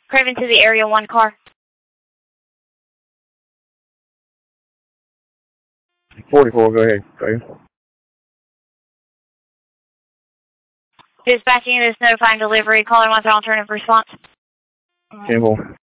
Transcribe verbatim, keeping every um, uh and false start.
Craven to the area one car. forty-four, go ahead. Craven. Dispatching is notifying delivery. Caller wants an alternative response. ten four.